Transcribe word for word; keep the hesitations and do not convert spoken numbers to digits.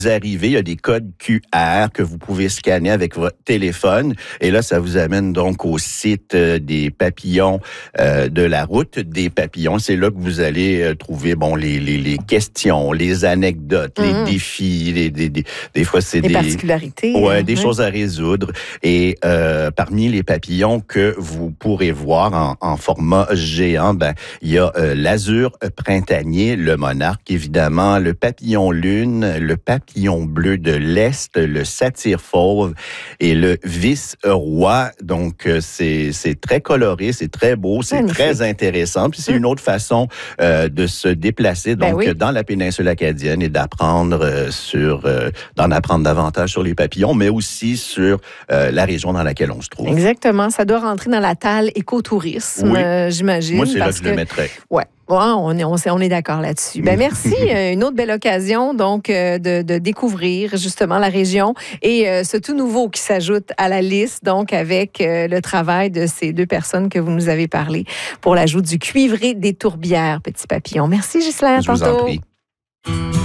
arrivez, il y a des codes Q R que vous pouvez scanner avec votre téléphone. Et là, ça vous amène donc au site euh, des papillons, euh, de la route des papillons. C'est là que vous allez euh, trouver bon les, les, les questions, les anecdotes, mmh. les défis, les, des, des, des fois c'est les des... particularités. Ouais, hein, des ouais. choses à résoudre. Et euh, parmi les papillons que vous pourrez voir en, en format géant, ben il y a euh, l'azur printanier, le monarque, évidemment, le papillon lune, le papillon papillon bleu de l'Est, le satyre fauve et le vice-roi. Donc, c'est, c'est très coloré, c'est très beau, c'est Magnifique. Très intéressant. Puis, c'est mmh. une autre façon euh, de se déplacer donc, ben oui. dans la péninsule acadienne et d'apprendre euh, sur, euh, d'en apprendre davantage sur les papillons, mais aussi sur euh, la région dans laquelle on se trouve. Exactement. Ça doit rentrer dans la tale écotourisme, oui. euh, j'imagine. Moi, c'est là que, que je le mettrais. Ouais. Ouais, on est, on, on est d'accord là-dessus. Ben merci. Une autre belle occasion donc de, de découvrir justement la région et euh, ce tout nouveau qui s'ajoute à la liste donc avec euh, le travail de ces deux personnes que vous nous avez parlé pour l'ajout du cuivré des tourbières, Petit Papillon. Merci Ghislain, à Je tantôt. vous en prie.